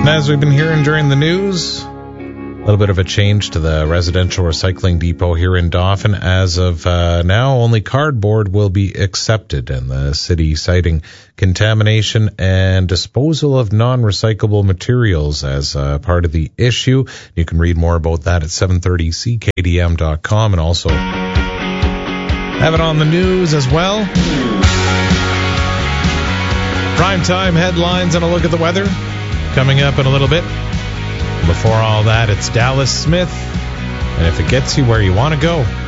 And as we've been hearing during the news, a little bit of a change to the residential recycling depot here in Dauphin. As of now, only cardboard will be accepted, and the city citing contamination and disposal of non-recyclable materials as part of the issue. You can read more about that at 730ckdm.com, and also have it on the news as well. Primetime headlines and a look at the weather coming up in a little bit. Before all that, it's Dallas Smith, and if it gets you where you want to go.